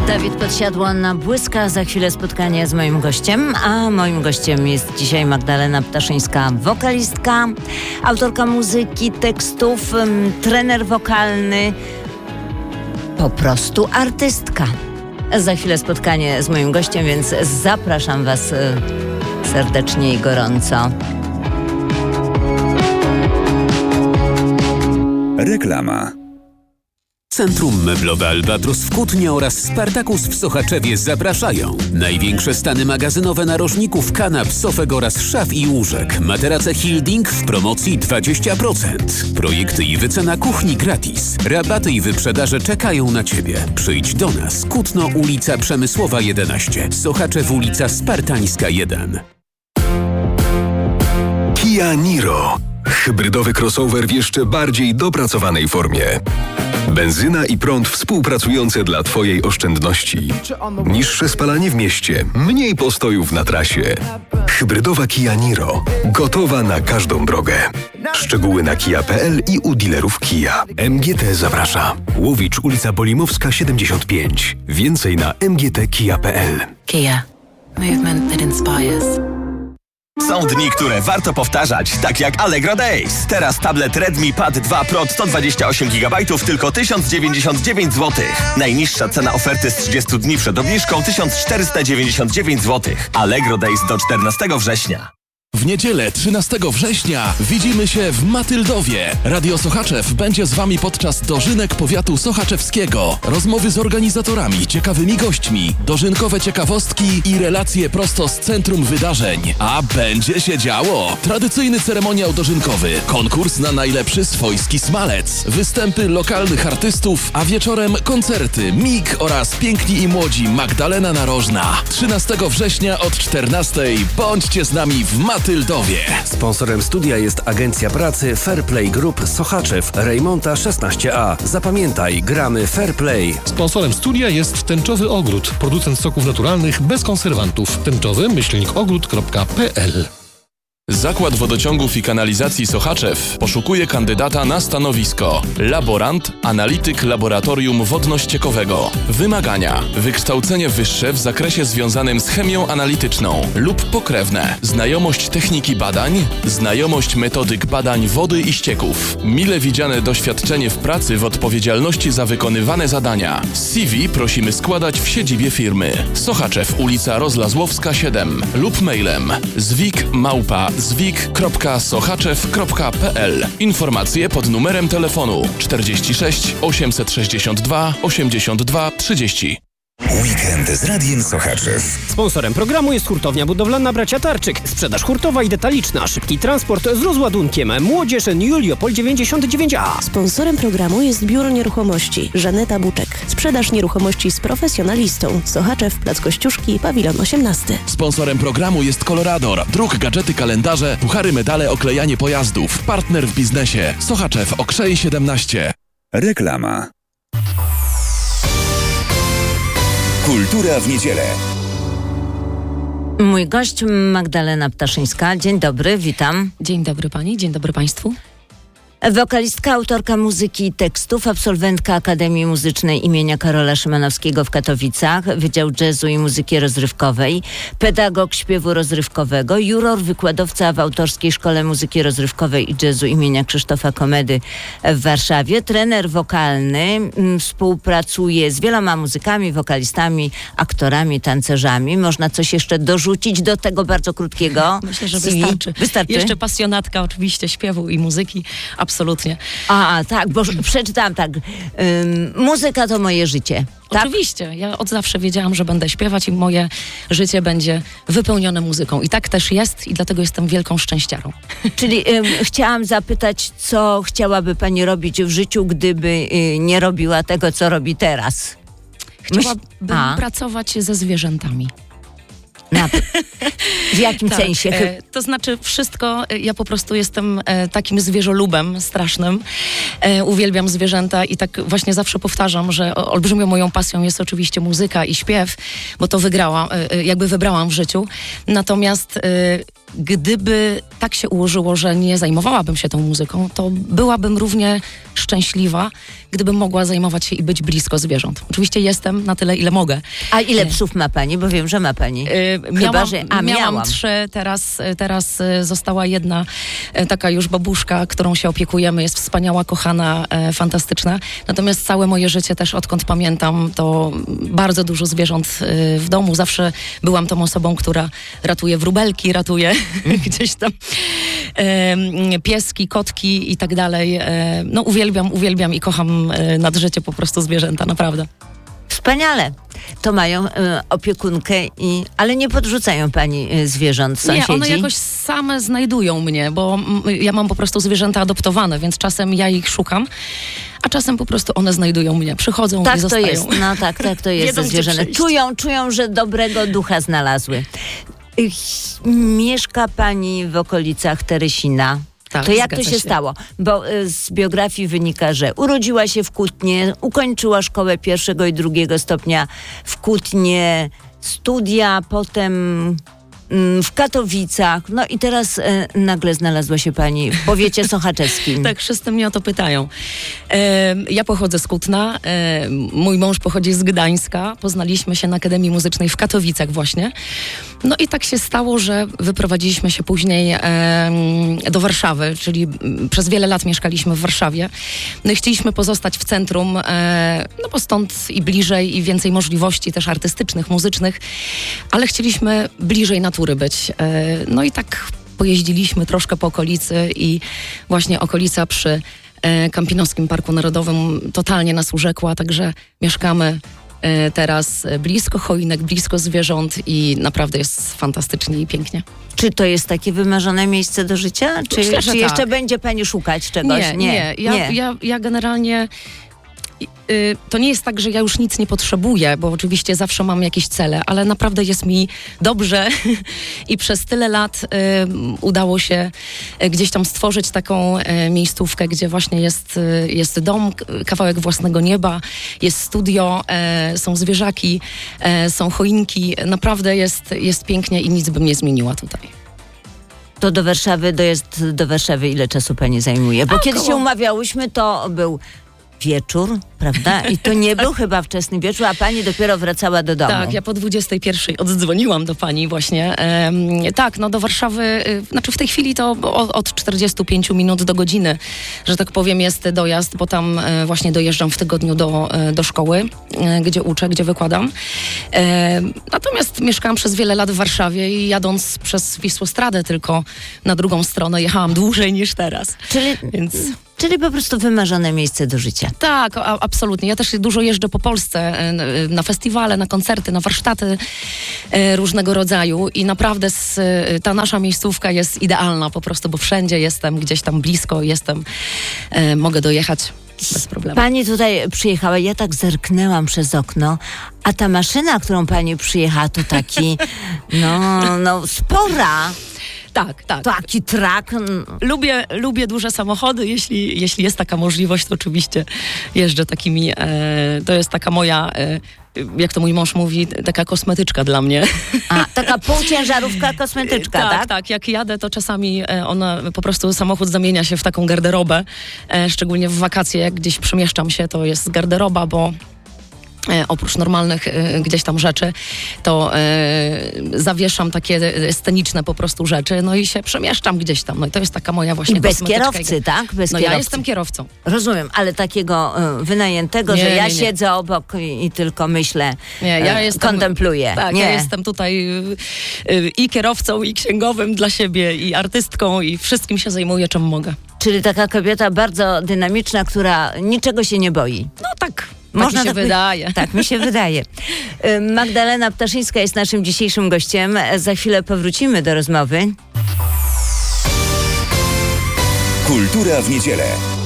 Dawid Podsiadło na błyska. Za chwilę spotkanie z moim gościem, a moim gościem jest dzisiaj Magdalena Ptaszyńska, wokalistka, autorka muzyki, tekstów, trener wokalny, po prostu artystka. Za chwilę spotkanie z moim gościem, więc zapraszam Was serdecznie i gorąco. Reklama. Centrum Meblowe Albatros w Kutnie oraz Spartakus w Sochaczewie zapraszają. Największe stany magazynowe narożników, kanap, sofek oraz szaf i łóżek. Materace Hilding w promocji 20%. Projekty i wycena kuchni gratis. Rabaty i wyprzedaże czekają na Ciebie. Przyjdź do nas. Kutno, ulica Przemysłowa 11. Sochaczew, ulica Spartańska 1. Kia Niro. Hybrydowy crossover w jeszcze bardziej dopracowanej formie. Benzyna i prąd współpracujące dla Twojej oszczędności. Niższe spalanie w mieście, mniej postojów na trasie. Hybrydowa Kia Niro. Gotowa na każdą drogę. Szczegóły na kia.pl i u dealerów Kia. MGT zaprasza. Łowicz, ulica Bolimowska 75. Więcej na mgtkia.pl. Kia. Movement that inspires. Są dni, które warto powtarzać, tak jak Allegro Days. Teraz tablet Redmi Pad 2 Pro 128 GB tylko 1099 zł. Najniższa cena oferty z 30 dni przed obniżką 1499 zł. Allegro Days do 14 września. W niedzielę 13 września widzimy się w Matyldowie. Radio Sochaczew będzie z Wami podczas dożynek powiatu sochaczewskiego. Rozmowy z organizatorami, ciekawymi gośćmi, dożynkowe ciekawostki i relacje prosto z centrum wydarzeń. A będzie się działo! Tradycyjny ceremoniał dożynkowy, konkurs na najlepszy swojski smalec, występy lokalnych artystów, a wieczorem koncerty MIG oraz Piękni i Młodzi Magdalena Narożna. 13 września od 14 bądźcie z nami w Matyldowie. Sponsorem studia jest Agencja Pracy Fairplay Group Sochaczew, Rejmonta 16A. Zapamiętaj, gramy Fairplay. Sponsorem studia jest Tęczowy Ogród, producent soków naturalnych bez konserwantów. tęczowy-ogród.pl. Zakład Wodociągów i Kanalizacji Sochaczew poszukuje kandydata na stanowisko laborant, analityk laboratorium wodno-ściekowego. Wymagania: wykształcenie wyższe w zakresie związanym z chemią analityczną lub pokrewne, znajomość techniki badań, znajomość metodyk badań wody i ścieków, mile widziane doświadczenie w pracy w odpowiedzialności za wykonywane zadania. CV prosimy składać w siedzibie firmy. Sochaczew, ulica Rozlazłowska 7 lub mailem zwik.sochaczew.pl. Informacje pod numerem telefonu 46 862 82 30. Weekend z Radiem Sochaczew. Sponsorem programu jest hurtownia budowlana Bracia Tarczyk. Sprzedaż hurtowa i detaliczna. Szybki transport z rozładunkiem. Młodzież Juliopol 99A. Sponsorem programu jest Biuro Nieruchomości Żaneta Buczek. Sprzedaż nieruchomości z profesjonalistą. Sochaczew, Plac Kościuszki, Pawilon 18. Sponsorem programu jest Colorador. Druk, gadżety, kalendarze, puchary, medale, oklejanie pojazdów. Partner w biznesie. Sochaczew, Okrzej 17. Reklama. Kultura w niedzielę. Mój gość Magdalena Ptaszyńska. Dzień dobry, witam. Dzień dobry Pani, dzień dobry Państwu. Wokalistka, autorka muzyki i tekstów, absolwentka Akademii Muzycznej imienia Karola Szymanowskiego w Katowicach, Wydział Jazzu i Muzyki Rozrywkowej, pedagog śpiewu rozrywkowego, juror, wykładowca w Autorskiej Szkole Muzyki Rozrywkowej i Jazzu imienia Krzysztofa Komedy w Warszawie, trener wokalny, współpracuje z wieloma muzykami, wokalistami, aktorami, tancerzami. Można coś jeszcze dorzucić do tego bardzo krótkiego? Myślę, że wystarczy. Wystarczy? Jeszcze pasjonatka oczywiście śpiewu i muzyki. Absolutnie. Tak, bo przeczytałam tak. Muzyka to moje życie. Tak? Oczywiście. Ja od zawsze wiedziałam, że będę śpiewać i moje życie będzie wypełnione muzyką. I tak też jest i dlatego jestem wielką szczęściarą. Czyli chciałam zapytać, co chciałaby Pani robić w życiu, gdyby nie robiła tego, co robi teraz? Chciałabym pracować ze zwierzętami. W jakim sensie? To znaczy wszystko, ja po prostu jestem takim zwierzolubem strasznym. Uwielbiam zwierzęta i tak właśnie zawsze powtarzam, że olbrzymią moją pasją jest oczywiście muzyka i śpiew, bo to wybrałam w życiu. Natomiast gdyby tak się ułożyło, że nie zajmowałabym się tą muzyką, to byłabym równie szczęśliwa, gdybym mogła zajmować się i być blisko zwierząt. Oczywiście jestem na tyle, ile mogę. A ile psów ma pani? Bo wiem, że ma pani. Miałam 3, teraz została jedna taka już babuszka, którą się opiekujemy. Jest wspaniała, kochana, fantastyczna. Natomiast całe moje życie też, odkąd pamiętam, to bardzo dużo zwierząt w domu. Zawsze byłam tą osobą, która ratuje wróbelki, ratuje gdzieś tam pieski, kotki i tak dalej. No uwielbiam i kocham nad życie po prostu zwierzęta, naprawdę. Wspaniale. To mają opiekunkę, ale nie podrzucają pani zwierząt, sąsiedzi? Nie, one jakoś same znajdują mnie, bo ja mam po prostu zwierzęta adoptowane, więc czasem ja ich szukam, a czasem po prostu one znajdują mnie, przychodzą i zostają. Tak to jest, no tak to jest ze zwierzętami. Czują, że dobrego ducha znalazły. Mieszka pani w okolicach Teresina. Tak, to jak to się stało? Bo z biografii wynika, że urodziła się w Kutnie, ukończyła szkołę 1. i 2. stopnia w Kutnie, studia, potem w Katowicach, no i teraz nagle znalazła się pani w powiecie sochaczewskim. Tak, wszyscy mnie o to pytają. Ja pochodzę z Kutna, mój mąż pochodzi z Gdańska, poznaliśmy się na Akademii Muzycznej w Katowicach właśnie. No i tak się stało, że wyprowadziliśmy się później do Warszawy, czyli przez wiele lat mieszkaliśmy w Warszawie. No i chcieliśmy pozostać w centrum, no bo stąd i bliżej, i więcej możliwości też artystycznych, muzycznych, ale chcieliśmy bliżej natury być. No i tak pojeździliśmy troszkę po okolicy i właśnie okolica przy Kampinoskim Parku Narodowym totalnie nas urzekła, także mieszkamy teraz blisko choinek, blisko zwierząt i naprawdę jest fantastycznie i pięknie. Czy to jest takie wymarzone miejsce do życia? Czy jeszcze będzie pani szukać czegoś? Nie. Ja generalnie... To nie jest tak, że ja już nic nie potrzebuję, bo oczywiście zawsze mam jakieś cele, ale naprawdę jest mi dobrze i przez tyle lat udało się gdzieś tam stworzyć taką miejscówkę, gdzie właśnie jest dom, kawałek własnego nieba, jest studio, są zwierzaki, są choinki. Naprawdę jest pięknie i nic bym nie zmieniła tutaj. To dojazd do Warszawy ile czasu pani zajmuje? Bo kiedy się umawiałyśmy, to był wieczór, prawda? I to nie był chyba wczesny wieczór, a pani dopiero wracała do domu. Tak, ja po 21 oddzwoniłam do pani właśnie. Tak, no do Warszawy, znaczy w tej chwili to od 45 minut do godziny, że tak powiem, jest dojazd, bo tam właśnie dojeżdżam w tygodniu do szkoły, gdzie uczę, gdzie wykładam. Natomiast mieszkałam przez wiele lat w Warszawie i jadąc przez Wisłostradę tylko na drugą stronę jechałam dłużej niż teraz. Czyli po prostu wymarzone miejsce do życia. Tak, absolutnie. Ja też dużo jeżdżę po Polsce na festiwale, na koncerty, na warsztaty różnego rodzaju i naprawdę ta nasza miejscówka jest idealna po prostu, bo wszędzie jestem, gdzieś tam blisko jestem, mogę dojechać bez problemu. Pani tutaj przyjechała, ja tak zerknęłam przez okno, a ta maszyna, którą pani przyjechała, to taki, no spora. Tak. Taki trak. Lubię duże samochody, jeśli jest taka możliwość, to oczywiście jeżdżę takimi, to jest taka moja, jak to mój mąż mówi, taka kosmetyczka dla mnie. A, taka półciężarówka kosmetyczka, tak? Tak, jak jadę, to czasami po prostu samochód zamienia się w taką garderobę, szczególnie w wakacje, jak gdzieś przemieszczam się, to jest garderoba, bo oprócz normalnych gdzieś tam rzeczy, to zawieszam takie sceniczne po prostu rzeczy, no i się przemieszczam gdzieś tam. No i to jest taka moja właśnie i bez kierowcy, tak? Bez kierowcy. Ja jestem kierowcą. Rozumiem, ale takiego wynajętego, że ja siedzę obok i tylko myślę, kontempluję. Tak, ja jestem tutaj i kierowcą, i księgowym dla siebie, i artystką, i wszystkim się zajmuję, czym mogę. Czyli taka kobieta bardzo dynamiczna, która niczego się nie boi. No tak. Można mi się wydaje. Tak, mi się wydaje. Magdalena Ptaszyńska jest naszym dzisiejszym gościem. Za chwilę powrócimy do rozmowy. Kultura w niedzielę.